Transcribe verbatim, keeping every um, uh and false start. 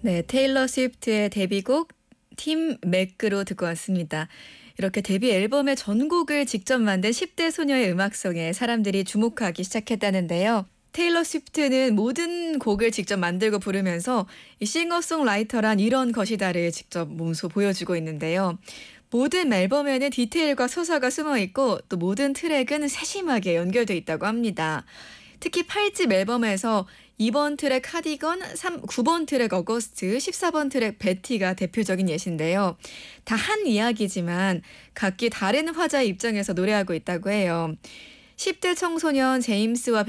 네, 테일러 스위프트의 데뷔곡 팀 맥으로 듣고 왔습니다. 이렇게 데뷔 앨범의 전곡을 직접 만든 십 대 소녀의 음악성에 사람들이 주목하기 시작했다는데요. 테일러 스위프트는 모든 곡을 직접 만들고 부르면서 이 싱어송라이터란 이런 것이다를 직접 몸소 보여주고 있는데요. 모든 앨범에는 디테일과 서사가 숨어 있고 또 모든 트랙은 세심하게 연결돼 있다고 합니다. 특히 팔 집 앨범에서 이 번 트랙 카디건, 구 번 트랙 어거스트, 십사 번 트랙 베티가 대표적인 예시인데요. 다 한 이야기지만 각기 다른 화자의 입장에서 노래하고 있다고 해요. 십 대 청소년 제임스와